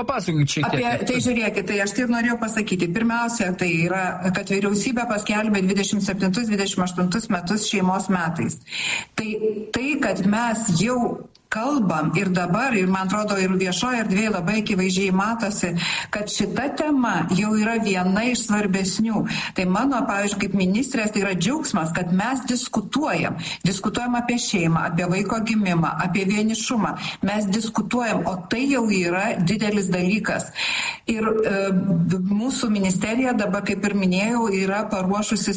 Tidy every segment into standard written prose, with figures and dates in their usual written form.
papasakokit šiek tiek. Tai žiūrėkit, tai aš tai norėjau pasakyti. Pirmiausia, tai yra, kad vyriausybė paskelbė 27-28 metus šeimos metais. Tai, kad mes jau kalbam ir dabar, ir man atrodo, ir viešoje erdvėje labai akivaizdžiai matosi, kad šita tema jau yra viena iš svarbesnių. Tai mano, pavyzdžiui, kaip ministrės, tai yra džiaugsmas, kad mes diskutuojam apie šeimą, apie vaiko gimimą, apie vienišumą. Mes diskutuojam, o tai jau yra didelis dalykas. Ir mūsų ministerija dabar, kaip ir minėjau, yra paruošusi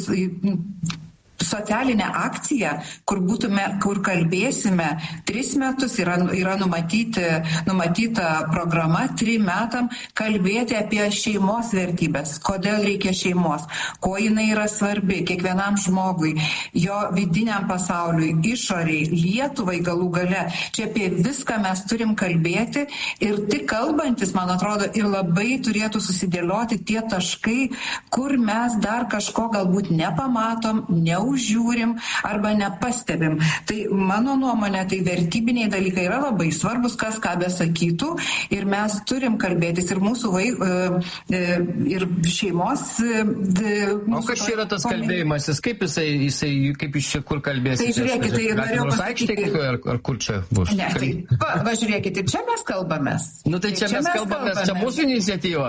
socialinę akciją, kur kalbėsime 3 metus, yra numatyta programa 3 metam kalbėti apie šeimos vertybės, kodėl reikia šeimos, ko jinai yra svarbi kiekvienam žmogui, jo vidiniam pasauliui, išoriai, Lietuvai galų gale. Čia apie viską mes turim kalbėti ir tik kalbantis, man atrodo, ir labai turėtų susidėlioti tie taškai, kur mes dar kažko galbūt nepamatom, neužžiūrim arba nepastebim. Tai mano nuomonė, tai vertybiniai dalykai yra labai svarbus, kas ką besakytų, ir mes turim kalbėtis ir mūsų ir šeimos. O kas čia yra tas kalbėjimasis? Kaip jisai kaip iš čia kur kalbėsite? Tai žiūrėkite, tai norėjau pasakyti. Ar kur čia bus? Ne, tai žiūrėkite, čia mes kalbamės. Tai čia mes kalbamės, čia mūsų iniciatyva.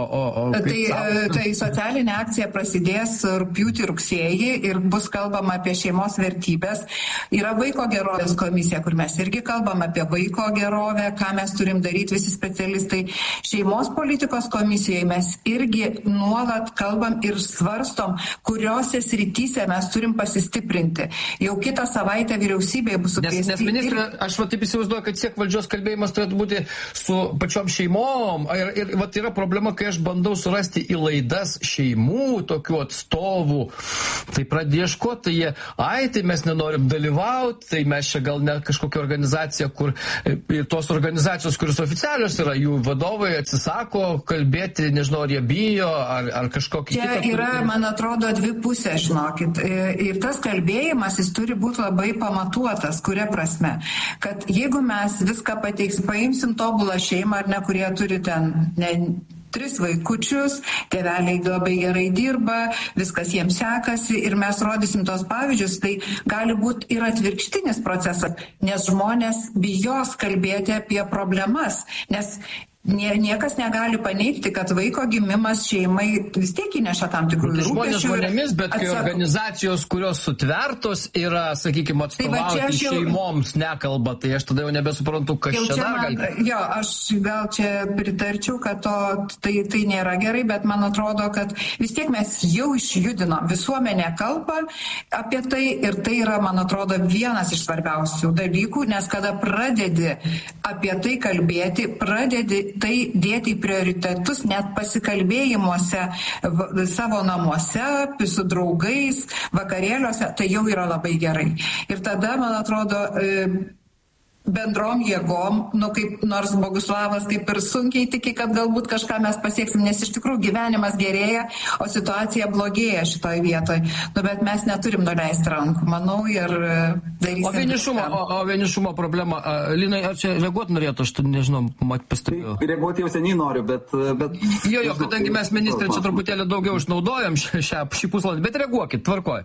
Tai socialinė akcija prasidės rugpjūtį, rugsėjį ir bus kalbama apie šeimos vertybės. Yra vaiko gerovės komisija, kur mes irgi kalbam apie vaiko gerovę, ką mes turim daryti visi specialistai. Šeimos politikos komisijoje mes irgi nuolat kalbam ir svarstom, kuriuose srityse mes turim pasistiprinti. Jau kitą savaitę vyriausybėje bus sukviesti. Nes ministrė, aš taip įsivaizduoju, kad tiek valdžios kalbėjimas turėtų būti su pačiom šeimom. Ir yra problema, kai aš bandau surasti į laidas šeimų tokių atstovų, tai pradėško, tai jie, tai mes nenorim dalyvauti, tai mes čia gal ne kažkokia organizacija, kur ir tos organizacijos, kuris oficialios yra, jų vadovai atsisako kalbėti, nežinau, ar jie bijo, ar kažkokį kitą. Čia yra, man atrodo, 2 pusės, žinokit. Ir tas kalbėjimas, jis turi būti labai pamatuotas, kuria prasme. Kad jeigu mes viską paimsim tobulą šeimą, ar ne, kurie turi ten 3 vaikučius, tėveliai labai gerai dirba, viskas jiems sekasi ir mes rodysim tos pavyzdžius, tai gali būti ir atvirkštinis procesas, nes žmonės bijos kalbėti apie problemas, nes niekas negali paneigti, kad vaiko gimimas šeimai vis tiek įneša tam tikrų rūpesčių. Žmonėmis, bet kai organizacijos, kurios sutvertos yra, sakykime, atstovauti šeimoms nekalba, tai aš tada jau nebesuprantu, kas čia dar gali. Jo, aš gal čia pritarčiau, kad tai nėra gerai, bet man atrodo, kad vis tiek mes jau išjudinom. Visuomenė kalba apie tai ir tai yra, man atrodo, vienas iš svarbiausių dalykų, nes kada pradedi apie tai kalbėti, pradedi tai dėti į prioritetus, net pasikalbėjimuose savo namuose, su draugais, vakarėliuose, tai jau yra labai gerai. Ir tada, man atrodo, bendrom jėgom, kaip nors Boguslavas kaip ir sunkiai tiki, kad galbūt kažką mes pasieksim, nes iš tikrųjų gyvenimas gerėja, o situacija blogėja šitoj vietoj. Bet mes neturim nuleisti rankų, manau, ir darysim. O vienišumo problema, Linai, ar čia reaguoti norėtų, aš nežinau, pastebėjau. Reaguoti jau seniai noriu, bet... Jo, kadangi mes ministrė čia truputėlį daugiau išnaudojam šį pusvalandį, bet reaguokit, tvarkoj.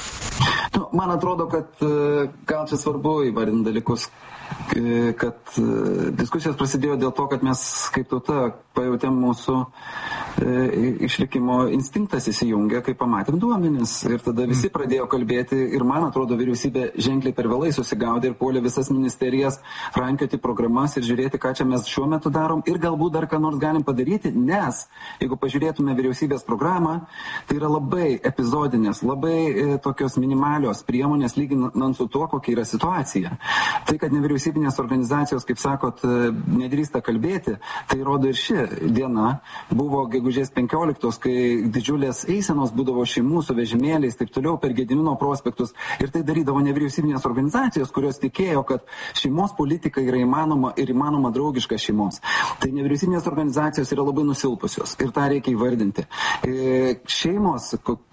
Man atrodo, kad gal čia svarbu įvardinti dalykus, kad diskusijos prasidėjo dėl to, kad mes kaip tauta pajutėm mūsų išlikimo instinktas įsijungė, kai pamatėm duomenis. Ir tada visi pradėjo kalbėti ir man atrodo vyriausybė ženkliai per vėlai susigaudė ir puolė visas ministerijas rankioti programas ir žiūrėti, ką čia mes šiuo metu darom ir galbūt dar ką nors galim padaryti, nes jeigu pažiūrėtume vyriausybės programą, tai yra labai epizodinės, labai tokios minimalios priemonės lyginant su tuo, kokia yra situacija. Tai, kad nevyriausybinės organizacijos, kaip sakot, nedrįsta kalbėti, tai rodo ir ši diena. Buvo gegužės 15, kai didžiulės eisenos būdavo šeimų su vežimėliais, taip toliau per Gedimino prospektus. Ir tai darydavo nevyriausybinės organizacijos, kurios tikėjo, kad šeimos politika yra įmanoma ir įmanoma draugiška šeimoms. Tai nevyriausybinės organizacijos yra labai nusilpusios ir tą reikia įvardinti. Šeimos,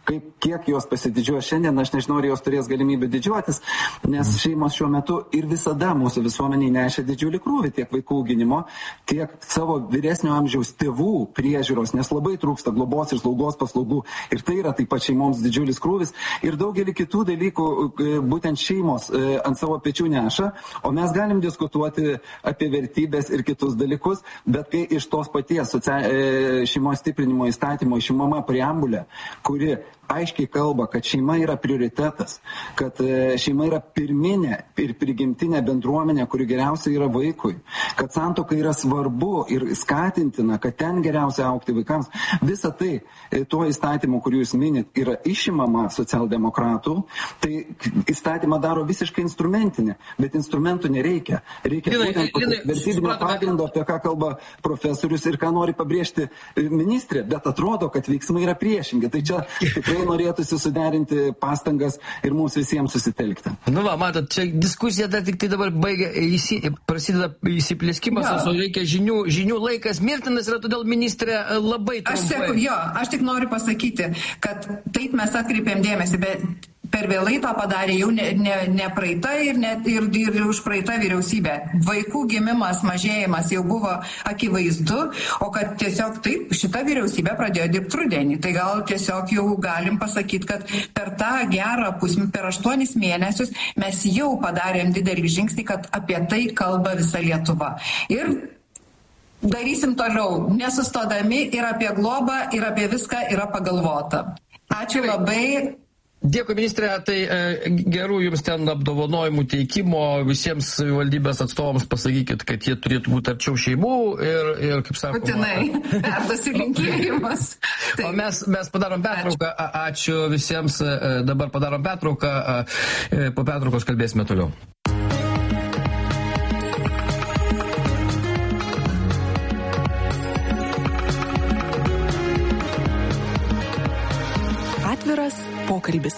kiek jos pasididžiuoja šiandien, aš nežinau, ar jos turės galimybę didžiuotis, nes šeimos šiuo metu ir visada mūsų visuomeniai nešia didžiulį krūvį tiek vaikų auginimo, tiek savo vyresnio amžiaus tėvų priežiūros, nes labai trūksta globos ir slaugos paslaugų ir tai yra taip pat šeimoms didžiulis krūvis ir daugelį kitų dalykų būtent šeimos ant savo pečių neša, o mes galim diskutuoti apie vertybės ir kitus dalykus, bet kai iš tos paties šeimos stiprinimo įstatymo išimama preambulė, kuri aiškiai kalba, kad šeima yra prioritetas, kad šeima yra pirminė ir prigimtinė bendruomenė, kuri geriausia yra vaikui, kad santuoka yra svarbu ir skatintina, kad ten geriausia augti vaikams. Visa tai, tuo įstatymu, kurį jūs minit, yra išimama socialdemokratų, tai įstatymą daro visiškai instrumentinė, bet instrumentų nereikia. Reikia būtent vertybinio pagrindo, apie ką kalba profesorius ir ką nori pabrėžti ministrė, bet atrodo, kad veiksmai yra priešingi. Tai čia tikrai norėtųsi suderinti pastangas ir mums visiems susitelkti. Nu va, matot, čia diskusija dar tik tai dabar prasideda įsiplėskimas, o reikia žinių laikas mirtinas yra, todėl ministrė labai trumpai. Aš tik noriu pasakyti, kad taip mes atkreipėm dėmesį, bet per vėlai tą padarė jau ne praeita ir už praeitą vyriausybę. Vaikų gimimas, mažėjimas jau buvo akivaizdu, o kad tiesiog taip šita vyriausybė pradėjo dirbti rudenį. Tai gal tiesiog jau galim pasakyti, kad per tą gerą per 8 mėnesius mes jau padarėm didelį žingsnį, kad apie tai kalba visa Lietuva. Ir darysim toliau, nesustodami ir apie globą, ir apie viską yra pagalvota. Ačiū labai. Dėkui, ministrė, tai gerų jums ten apdovanojimų teikimo, visiems valdybės atstovams pasakykit, kad jie turėtų būti arčiau šeimų ir kaip sakoma. Būtinai, perduosiu linkėjimus. O mes padarom pertrauką, ačiū visiems, dabar padarom pertrauką, po pertraukos kalbėsime toliau. Atviras pokalbis.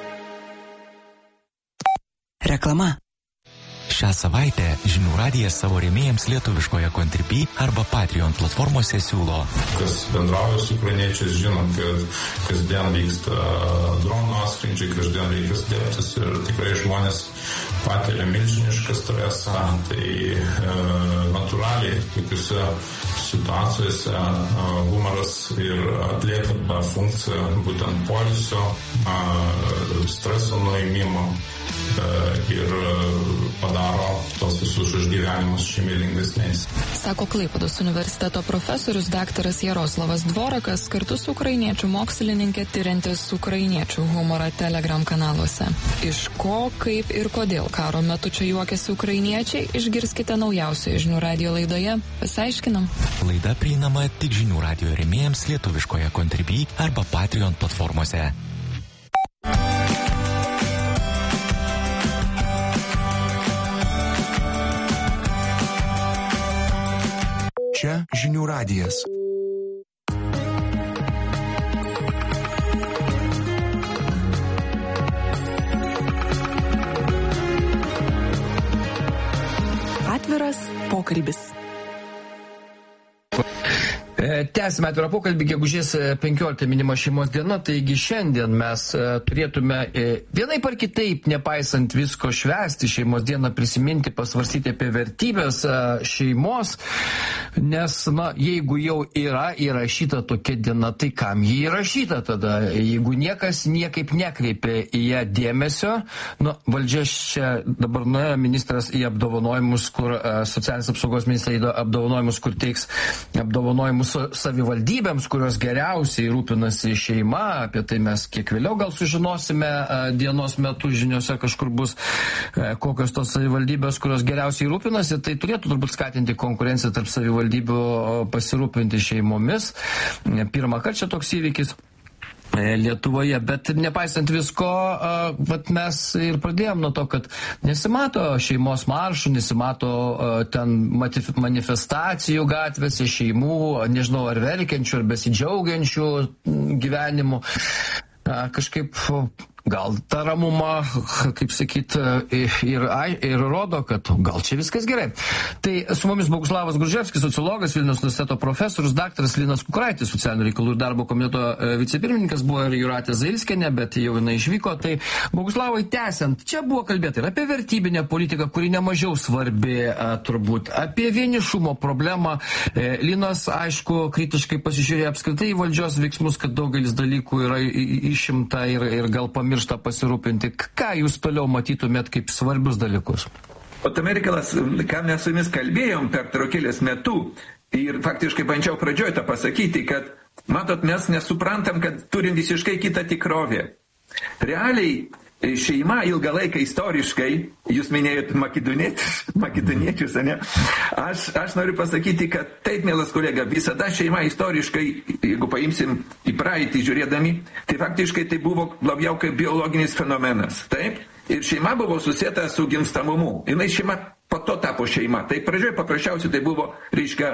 Reklama. Šią savaitę Žinių radijas savo rėmėjams lietuviškoje Contribui arba Patreon platformose siūlo. Kas bendrauja su ukrainiečiais, žino, kad kasdien vyksta dronų atskrydžiai, kasdien reikia dėtis ir tikrai žmonės patiria milžinišką stresą. Tai natūraliai tokiuose situacijose humoras ir atlieka funkciją būtent poilsio, streso nuėmimo ir padaro tos visus išgyvenimus šeiminingesniais. Sako Klaipėdos universiteto profesorius daktaras Jaroslavas Dvorakas kartu su ukrainiečių mokslininkė tyriantis ukrainiečių humorą Telegram kanaluose. Iš ko, kaip ir kodėl karo metu čia juokiasi ukrainiečiai, išgirskite naujausioje Žinių radijo laidoje. Pasiaiškinam. Laida prieinama tik Žinių radijo rėmėjams lietuviškoje Contribui arba Patreon platformose. Čia Žinių radijas. Atviras pokalbis. Tęsime atvirą pokalbį, gegužės 15 minima šeimos diena, taigi šiandien mes turėtume vienaip ar kitaip, nepaisant visko, švęsti šeimos dieną, prisiminti, pasvarstyti apie vertybės šeimos, nes, jeigu jau yra įrašyta tokia diena, tai kam jį įrašyta tada? Jeigu niekas niekaip nekreipia į ją dėmesio, valdžia čia dabar nuėjo ministras į apdovanojimus, kur socialinės apsaugos ministrai apdovanojimus, kur teiks apdovanojimus savivaldybėms, kurios geriausiai rūpinasi šeima, apie tai mes kiek vėliau gal sužinosime dienos metu, žiniuose kažkur bus, kokios tos savivaldybės, kurios geriausiai rūpinasi, tai turėtų turbūt skatinti konkurenciją tarp savivaldybių pasirūpinti šeimomis. Pirmą kartą čia toks įvykis Lietuvoje, bet nepaisant visko, mes ir pradėjom nuo to, kad nesimato šeimos maršų, nesimato ten manifestacijų gatvėse, šeimų, nežinau, ar verkiančių, ar besidžiaugiančių gyvenimu. Kažkaip gal ta ramuma, kaip sakyt, ir rodo, kad gal čia viskas gerai. Tai su mumis Boguslavas Gruževskis, sociologas, Vilniaus universiteto profesorius, daktaras Linas Kukuraitis, socialinių reikalų ir darbo komiteto vicepirmininkas, buvo ir Jūratė Zailskienė, bet jau jinai išvyko. Tai Boguslavai, tęsiant, čia buvo kalbėta ir apie vertybinę politiką, kuri nemažiau svarbi turbūt, apie vienišumo problemą. Linas, aišku, kritiškai pasižiūrėjo apskritai į valdžios veiksmus, kad daugelis dalykų yra išimta ir gal pamiršta pasirūpinti. Ką jūs toliau matytumėt kaip svarbius dalykus? O tame reikalas, ką mes su jumis kalbėjom per traukėlės metu, ir faktiškai bandžiau pradžioje tą pasakyti, kad, matot, mes nesuprantam, kad turim visiškai kitą tikrovę. Realiai, šeima ilgą laiką istoriškai, jūs minėjot makedoniečius, ne? Aš noriu pasakyti, kad taip, mielas kolega, visada šeima istoriškai, jeigu paimsim į praeitį žiūrėdami, tai faktiškai tai buvo labiau kaip biologinis fenomenas, taip? Ir šeima buvo susieta su gimstamumu. Jinai šeima po to tapo šeima. Tai pradžioje paprasčiausiai tai buvo, reiškia,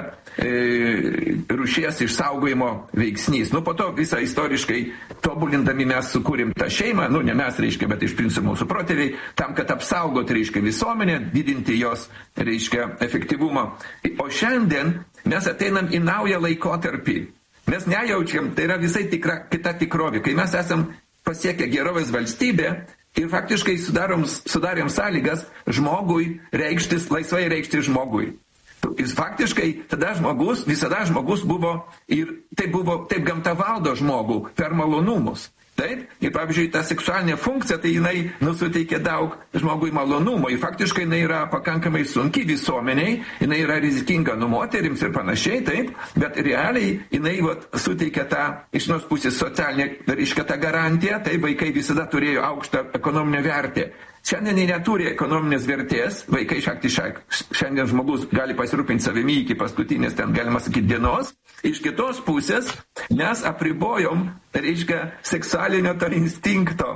rūšies išsaugojimo veiksnys. Po to visą istoriškai tobulindami mes sukūrėm tą šeimą, ne mes, reiškia, bet iš principo mūsų protėviai, tam, kad apsaugot, reiškia, visuomenę, didinti jos, reiškia, efektyvumą. O šiandien mes ateinam į naują laikotarpį. Mes nejaučiam, tai yra visai kita tikrovė. Kai mes esam pasiekę gerovės valstybę, ir faktiškai sudarėm sąlygas žmogui laisvai reikštis žmogui. Faktiškai visada žmogus buvo, ir taip gamta valdo žmogų per malonumus. Taip? Ir pavyzdžiui, ta seksualinė funkcija, tai jinai suteikia daug žmogui malonumo. Ir faktiškai jinai yra pakankamai sunki visuomeniai, jinai yra rizikinga moterims ir panašiai, taip? Bet realiai jinai suteikia tą iš vienos pusės socialinę, reiškia tą garantiją, tai vaikai visada turėjo aukštą ekonominę vertę. Šiandien jie neturi ekonominės vertės, vaikai šiandien žmogus gali pasirūpinti savimi iki paskutinės, ten galima sakyti, dienos. Iš kitos pusės mes apribojom, reiškia, seksualinio to instinkto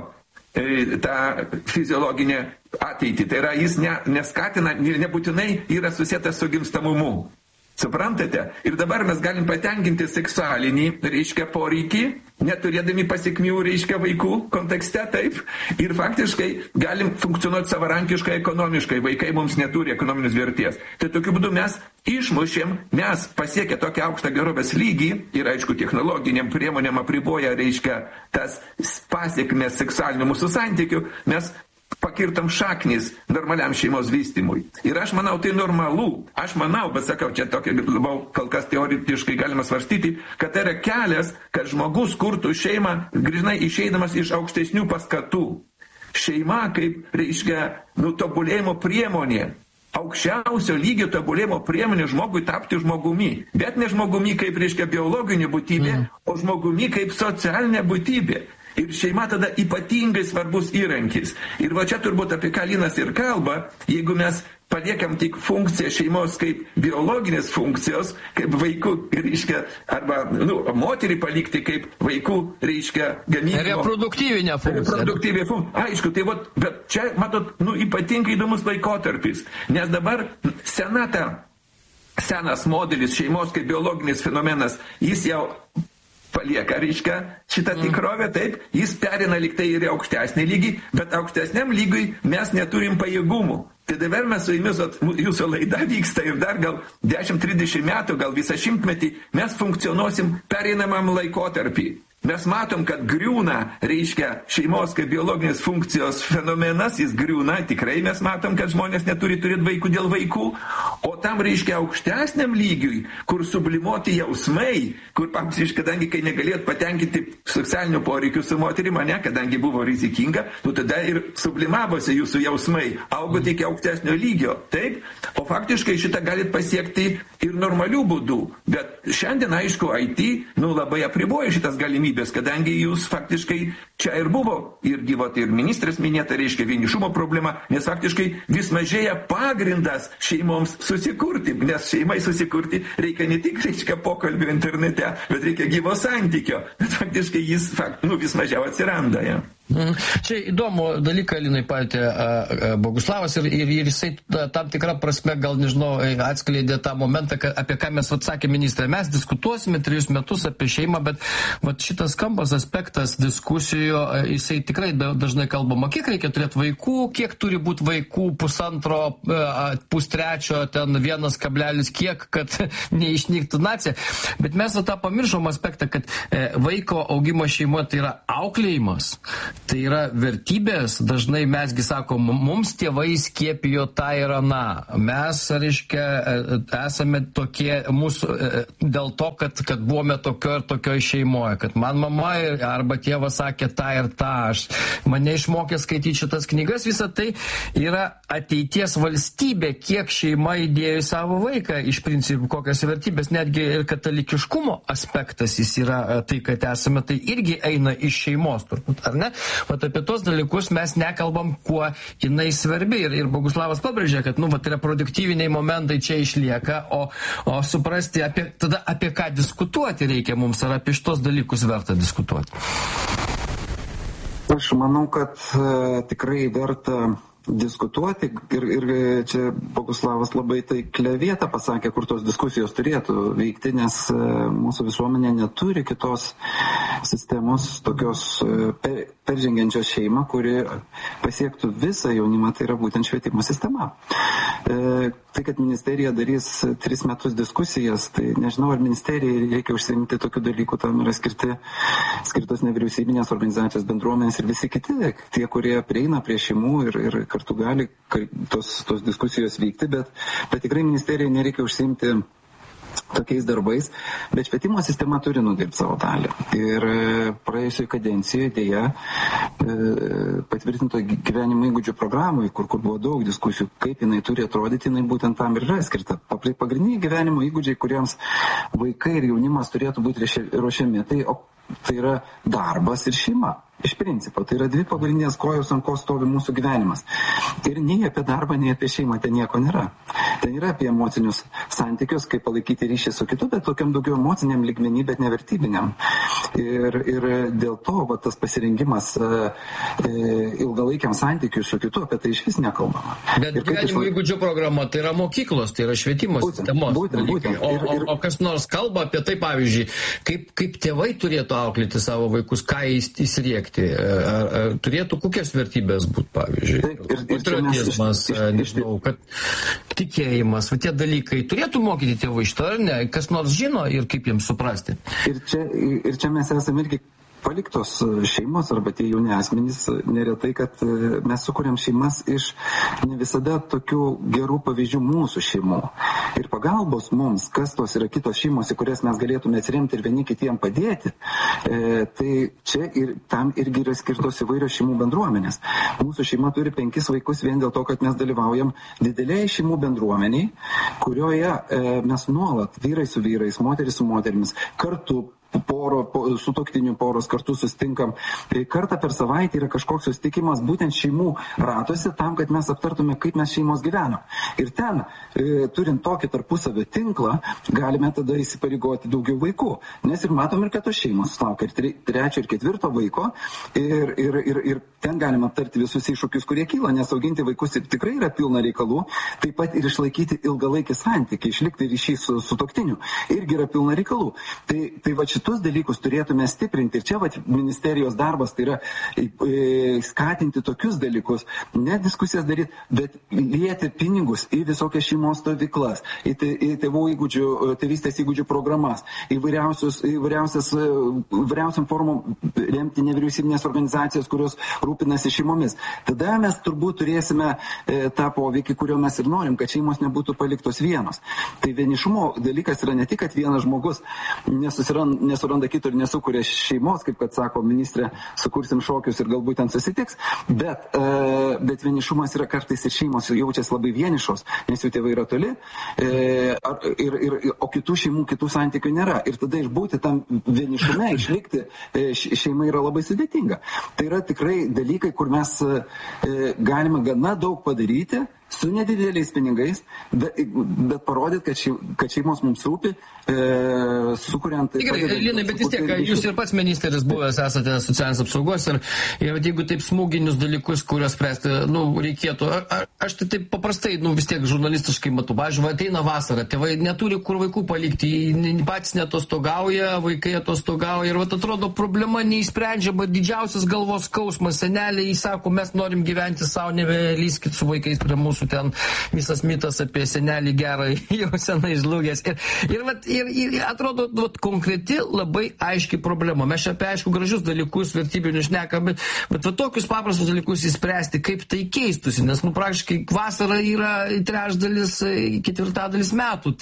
tą fiziologinę ateitį. Tai yra, jis neskatina, nebūtinai yra susietas su gimstamumu. Suprantate? Ir dabar mes galim patenkinti seksualinį, reiškia, poreikį, neturėdami pasiekmių, reiškia, vaikų kontekste, taip. Ir faktiškai galim funkcionuoti savarankiškai, ekonomiškai. Vaikai mums neturi ekonominės vertės. Tai tokiu būdu mes mes pasiekę tokią aukštą gerovės lygį ir, aišku, technologiniam priemonėm apriboja, reiškia, tas pasiekmes seksualinių mūsų santykių, mes pakirtam šaknis normaliam šeimos vystymui. Ir aš manau, tai normalu. Aš manau, bet sakau, čia tokia labiau kol kas teoretiškai galima svarstyti, kad tai yra kelias, kad žmogus kurtų šeimą, grįžnai išeidamas iš aukštesnių paskatų. Šeima kaip, reiškia, tobulėjimo priemonė. Aukščiausio lygio tobulėjimo priemonė žmogui tapti žmogumi. Bet ne žmogumi kaip, reiškia, biologinė būtybė, o žmogumi kaip socialinė būtybė. Ir šeima tada ypatingai svarbus įrankis. Ir va čia turbūt apie ką Linas ir kalba, jeigu mes paliekam tik funkciją šeimos kaip biologinės funkcijos, kaip vaikų, reiškia, arba moterį palikti kaip vaikų, reiškia, gamybos. Reproduktyvinė funkcija. Aišku, tai bet čia, matot, ypatingai įdomus laikotarpis. Nes dabar senas modelis šeimos kaip biologinis fenomenas, jis jau palieka, reiškia, šitą tikrovę, taip, jis perina liktai ir aukštesnį lygį, bet aukštesniam lygiui mes neturim pajėgumų. Tai dabar mes su jumis, jūsų laida vyksta ir dar gal 10-30 metų, gal visą šimtmetį, mes funkcionuosim pereinamam laikotarpį. Mes matom, kad griūna, reiškia, šeimos kaip biologinės funkcijos fenomenas, jis griūna, tikrai mes matom, kad žmonės neturi turėti vaikų dėl vaikų, o tam, reiškia, aukštesniam lygiui, kur sublimuoti jausmai, kur, pavyzdžiui, kadangi kai negalėt patenkinti socialinių poreikių su moterimi, kadangi buvo rizikinga, tada ir sublimavosi jūsų jausmai, augo iki aukštesnio lygio, taip? O faktiškai šitą galit pasiekti ir normalių būdų, bet šiandien, aišku, IT, labai apriboja šitas galimybės, kadangi jūs faktiškai čia ir buvo, irgi ir ministras minėta, reiškia, vienišumo problema, nes faktiškai vis mažėja pagrindas šeimoms susikurti, nes šeimai susikurti reikia ne tik, reiškia, pokalbio internete, bet reikia gyvo santykio, bet faktiškai jis vis mažiau atsiranda, ja. Čia įdomu dalyką, Linai, patė Boguslavas ir jisai tam tikrą prasme, gal nežinau, atskleidė tą momentą, apie ką mes atsakė ministrė. Mes diskutuosime 3 metus apie šeimą, bet šitas skambas aspektas diskusijų, jisai tikrai dažnai kalbama, kiek reikia turėti vaikų, kiek turi būti vaikų, 1,5, 1,3, ten 1, kiek, kad neišnyktų nacija. Bet mes tą pamiršom aspektą, kad vaiko augimo šeimoje tai yra auklėjimas. Tai yra vertybės, dažnai mesgi sakom, mums tėvai skiepijo tą ir aną. Mes, reiškia, esame tokie mūsų dėl to, kad buvome tokio ir tokio šeimoje, kad man mama arba tėvas sakė tą ir tą, mane išmokė skaityti šitas knygas, visa tai yra ateities valstybė, kiek šeima įdėjo į savo vaiką, iš principų kokias vertybės, netgi ir katalikiškumo aspektas jis yra tai, kad esame, tai irgi eina iš šeimos, turbūt, ar ne? Vat apie tos dalykus mes nekalbam, kuo jinai svarbi. Ir Boguslavas pabrėžė, kad reproduktyviniai momentai čia išlieka, o suprasti, tada apie ką diskutuoti reikia mums, ar apie šitos dalykus verta diskutuoti. Aš manau, kad tikrai verta diskutuoti ir čia Boguslavas labai taiklią vietą pasakė, kur tos diskusijos turėtų veikti, nes mūsų visuomenė neturi kitos sistemos, tokios peržengiančios šeimą, kuri pasiektų visą jaunimą, tai yra būtent švietimo sistema. Tai, kad ministerija darys 3 metus diskusijas, tai nežinau, ar ministerijai reikia užsiimti tokių dalykų, tam yra skirtos nevyriausybinės organizacijos, bendruomenės ir visi kiti, tie, kurie prieina prie šeimų ir kartu gali tos diskusijos vykti, bet tikrai ministerijai nereikia užsiimti tokiais darbais, bet švietimo sistema turi nudirbti savo dalį. Ir praėjusioje kadencijoje dėja patvirtinto gyvenimo įgūdžių programai, kur buvo daug diskusijų, kaip jinai turi atrodyti, jinai būtent tam ir yra skirta. Pagrindiniai gyvenimo įgūdžiai, kuriems vaikai ir jaunimas turėtų būti ruošiami, tai yra darbas ir šeima. Iš principo, tai yra 2 pagrindinės kojos, ant ko stovi mūsų gyvenimas. Ir nei apie darbą, nei apie šeimą ten nieko nėra. Ten yra apie emocinius santykius, kaip palaikyti ryšį su kitu, bet tokiam daugiau emociniam lygmenį, bet nevertybiniam. Ir dėl to tas pasirengimas ilgalaikiam santykiui su kitu, apie tai iš vis nekalbama. Bet gyvenimo įgūdžių programa tai yra mokyklos, tai yra švietimo sistemos. Būtent. O kas nors kalba apie tai, pavyzdžiui, kaip tėvai turėtų auklėti savo vaikus, ką įsiriekti. Turėtų kokias vertybės būti, pavyzdžiui? Patriotizmas, nežinau, kad tikėjimas, tie dalykai turėtų mokyti tėvai šito, ar ne? Kas nors žino ir kaip jiems suprasti? Ir čia mes esame irgi paliktos šeimos arba tie jauni asmenys neretai, kad mes sukuriam šeimas iš ne visada tokių gerų pavyzdžių mūsų šeimų. Ir pagalbos mums, kas tos yra kitos šeimos, į kurias mes galėtume atsiremti ir vieni kitiem padėti, tai čia ir tam irgi yra skirtos įvairios šeimų bendruomenės. Mūsų šeima turi 5 vaikus vien dėl to, kad mes dalyvaujam didelėje šeimų bendruomeniai, kurioje mes nuolat, vyrai su vyrais, moteris su moterimis, kartu sutuoktinių poros kartu sustinkam. Kartą per savaitę yra kažkoks susitikimas būtent šeimų ratuose tam, kad mes aptartume, kaip mes šeimos gyvenam. Ir ten, turint tokį tarpusavio tinklą, galime tada įsipareigoti daugiau vaikų. Nes ir matom, ir kad tos šeimos sulaukia ir 3 ir 4 vaiko. Ir ten galime aptarti visus iššūkius, kurie kyla, nes auginti vaikus tikrai yra pilna reikalų. Taip pat ir išlaikyti ilgalaikį santykį, išlikti ryšį su sutuoktiniu. Irgi yra pilna reikalų. Tai va šitus dalykus turėtume stiprinti. Ir čia ministerijos darbas tai yra skatinti tokius dalykus, ne diskusijas daryti, bet lieti pinigus į visokias šeimos stovyklas, į tėvystės įgūdžių programas, įvairiausiam formom remti nevyriausybinės organizacijas, kurios rūpinasi šeimomis. Tada mes turbūt turėsime tą poveikį, kurio mes ir norim, kad šeimos nebūtų paliktos vienos. Tai vienišumo dalykas yra ne tik, kad vienas žmogus nesuranda kito ir nesukuria šeimos, kaip kad sako ministrė, sukursim šokius ir galbūt ten susitiks, bet vienišumas yra kartais ir šeimos jaučiasi labai vienišos, nes jų tėvai yra toli, o kitų šeimų, kitų santykių nėra. Ir tada išbūti tam vienišume, išlikti šeimai yra labai sudėtinga. Tai yra tikrai dalykai, kur mes galime gana daug padaryti, su nedideliais pinigais, bet parodyti, kad šeimos mums rūpi, sukuriant... Gerai, Linai, bet vis tiek, jūs ir pats ministras buvęs esate socialinės apsaugos ir jeigu taip smūginius dalykus, kuriuos spręsti, reikėtų, aš tai taip paprastai, vis tiek žurnalistiškai matau, pavyzdžiui, ateina vasara, tėvai neturi kur vaikų palikti, patys netostogauja, vaikai atostogauja ir atrodo problema neįsprendžiama, didžiausias galvos skausmas, seneliai sako, mes norim gyventi savo, nebelyskit su vaikais prie mūsų, ten visas mitas apie senelį gerą jau senai žlugęs. Ir atrodo, konkreti labai aiški problema. Mes čia apie aišku gražius dalykus, vertybinius šnekam, bet tokius paprastus dalykus įspręsti, kaip tai keistusi, nes praktiškai vasara yra trečdalis, ketvirtadalis metų.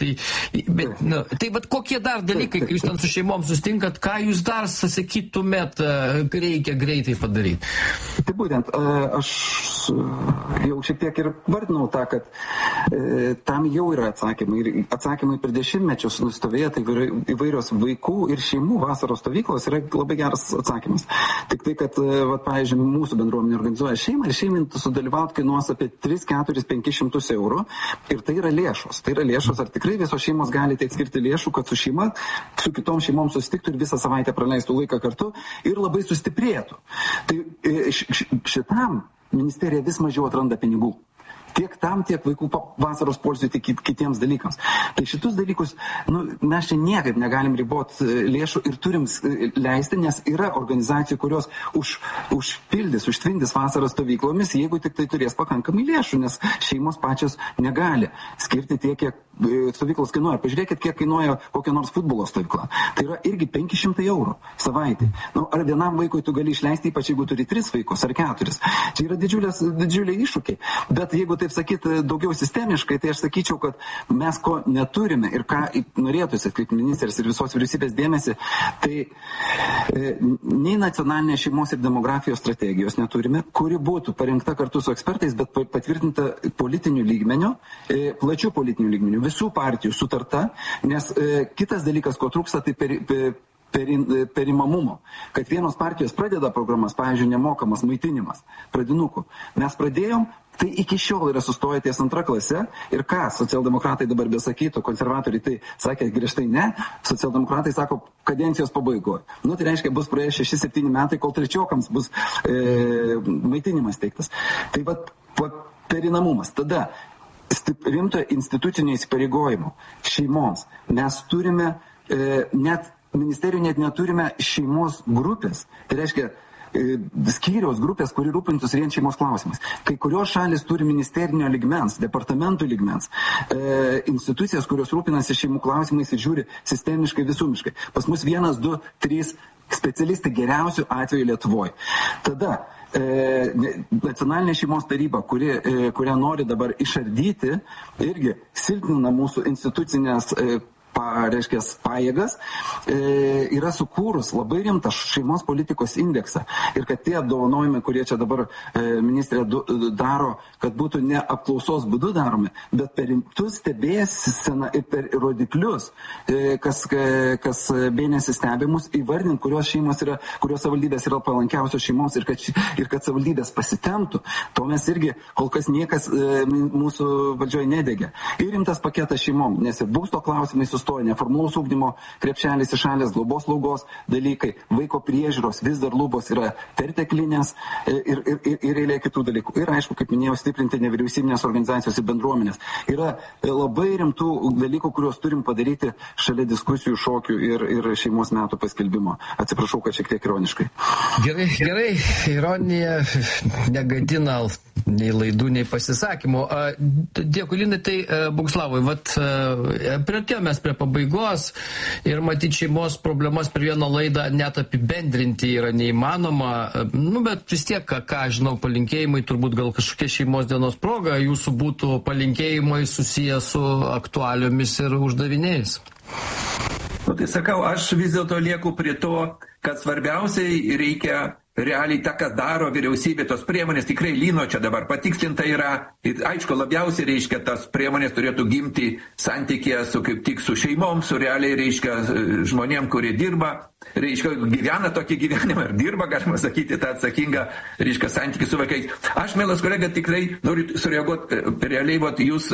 Tai kokie dar dalykai, kai jūs ten su šeimom sustinkat, ką jūs dar sakytumėt, reikia greitai padaryti? Tai būtent, aš jau šiek tiek ir vardinau tą, kad tam jau yra atsakymai. Ir atsakymai per dešimtmečius nustovėję, tai įvairios vaikų ir šeimų vasaros stovyklos yra labai geras atsakymas. Tik tai, kad, pavyzdžiui, mūsų bendruomenė organizuoja šeimą ir šeimai sudalyvauti kainuos apie 3, 4, 500 eurų. Ir tai yra lėšos. Tai yra lėšos, ar tikrai visos šeimos gali tiek skirti lėšų, kad su šeima, su kitom šeimom susitiktų ir visą savaitę praleistų laiką kartu ir labai sustiprėtų. Tai šitam ministerija vis mažiau atranda pinigų. Tiek tam, tiek vaikų vasaros poilsiui, tiek kitiems dalykams. Tai šitus dalykus, mes čia niekaip negalim riboti lėšų ir turim leisti, nes yra organizacijų, kurios užtvindys vasaros stovyklomis, jeigu tik tai turės pakankamai lėšų, nes šeimos pačios negali skirti tiek, kiek stovyklos kainuoja. Pažiūrėkit, kiek kainuoja kokia nors futbolo stovykla. Tai yra irgi 500 eurų savaitė. Ar vienam vaikui tu gali išleisti, ypač jeigu turi 3 vaikus ar 4. Čia yra didžiuliai iššūkiai. Bet jeigu taip sakyti daugiau sistemiškai, tai aš sakyčiau, kad mes ko neturime ir ką norėtųsi, kaip ministras ir visos vyriausybės dėmesį, tai nei nacionalinės šeimos ir demografijos strategijos neturime, kuri būtų parengta kartu su ekspertais, bet patvirtinta politinių lygmenių, plačių politinių lygmenių, visų partijų sutarta, nes kitas dalykas, ko trūksta, tai perimamumo, kad vienos partijos pradeda programas, pavyzdžiui, nemokamas maitinimas pradinukų. Mes pradėjom, tai iki šiol yra sustoję ties 2 klase ir ką socialdemokratai dabar besakytų, konservatoriai tai sakė griežtai ne, socialdemokratai sako kadencijos pabaigoje. Tai reiškia, bus praėję 6-7 metai, kol trečiokams bus maitinimas teiktas. Tai perinamumas. Tada rimto institucinio įsipareigojimo šeimoms. Mes turime ministerijų net neturime šeimos grupės. Tai reiškia, skyriaus grupės, kuri rūpintus vien šeimos klausimais. Kai kurios šalis turi ministerinio lygmens, departamentų lygmens, institucijas, kurios rūpinasi šeimų klausimais ir žiūri sistemiškai, visumiškai. Pas mus 1, 2, 3 specialistai geriausių atveju Lietuvoje. Tada nacionalinė šeimos taryba, kurią nori dabar išardyti, irgi silpnina mūsų institucinės pajėgas, yra sukūrus labai rimtą šeimos politikos indeksą. Ir kad tie apdovanojimai, kurie čia dabar ministrė daro, kad būtų ne apklausos būdu daromi, bet per rimtus stebėseną ir per rodiklius, kas mėnesį stebimus, įvardint, kurios šeimos yra, kurios savivaldybės yra palankiausios šeimoms ir kad savivaldybės pasitemtų, to mes irgi kol kas niekas mūsų valdžioje nedegė. Ir rimtas paketas šeimom, nes ir būsto klausimai sustoja, neformalaus ugdymo krepšelis išalės, globos slaugos dalykai, vaiko priežiūros vis dar lubos yra perteklinės ir eilė kitų dalykų. Ir aišku, kaip minėjau, stiprinti nevyriausybinės organizacijos ir bendruomenės. Yra labai rimtų dalykų, kuriuos turim padaryti šalia diskusijų, šokių ir šeimos metų paskelbimo. Atsiprašau, kad šiek tiek ironiškai. Gerai, ironija negadina nei laidų, nei pasisakymų. Dėkui, Linai, tai Boguslavai, priartėjome prie pabaigos ir matyti šeimos problemas per vieną laidą net apibendrinti yra neįmanoma, bet vis tiek, ką žinau, palinkėjimai, turbūt gal kažkokia šeimos dienos proga, jūsų būtų palinkėjimai susiję su aktualiomis ir uždaviniais. Tai sakau, aš vis dėlto lieku prie to, kad svarbiausiai reikia realiai tą, kas daro vyriausybė, tos priemonės tikrai Lino čia dabar patikslinta yra. Ir aišku, labiausiai, reiškia, tas priemonės turėtų gimti santykėje su kaip tik su šeimom, su realiai, reiškia, žmonėm, kurie dirba, reiškia, gyvena tokį gyvenimą ir dirba, galima sakyti, tą atsakingą, reiškia, santykį su vaikais. Aš, mielas kolega, tikrai noriu sureaguoti realiai, vat, jūs,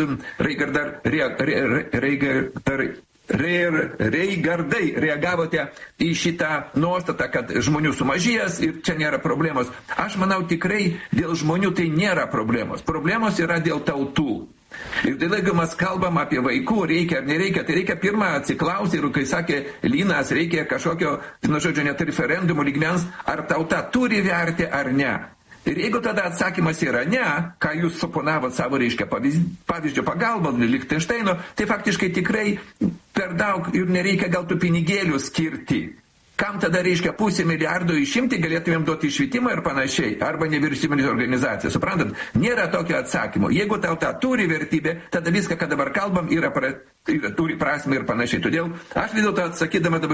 Reigardai reagavote į šitą nuostatą, kad žmonių sumažėjęs ir čia nėra problemos. Aš manau, tikrai dėl žmonių tai nėra problemos. Problemos yra dėl tautų. Ir tai jeigu mes kalbam apie vaikų, reikia ar nereikia, tai reikia pirmą atsiklausti ir, kai sakė Linas, reikia kažkokio, žodžiu, net referendumo lygmens, ar tauta turi verti ar ne. Ir jeigu tada atsakymas yra ne, ką jūs suponavot savo, reiškia, pavyzdžio pagalbą Lichtensteino, tai faktiškai tikrai per daug ir nereikia gal tų pinigėlių skirti. Kam tada, reiškia, 500 milijardų išimti, galėtumėm duoti švietimą ir panašiai, arba nevyriausybinės organizacijas. Suprantat, nėra tokio atsakymo. Jeigu tauta turi vertybę, tada viską, ką dabar kalbam, turi prasmę ir panašiai. Todėl aš vis dėlto atsakydama dabar